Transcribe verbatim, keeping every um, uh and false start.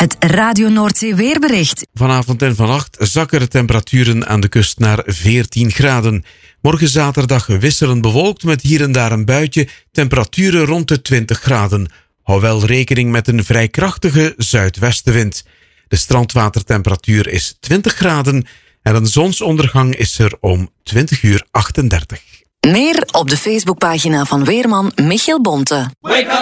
Het Radio Noordzee weerbericht. Vanavond en vannacht zakken de temperaturen aan de kust naar veertien graden. Morgen zaterdag wisselend bewolkt met hier en daar een buitje, temperaturen rond de twintig graden. Hou wel rekening met een vrij krachtige zuidwestenwind. De strandwatertemperatuur is twintig graden en een zonsondergang is er om twintig uur achtendertig. Meer op de Facebookpagina van weerman Michiel Bonte. Wake up!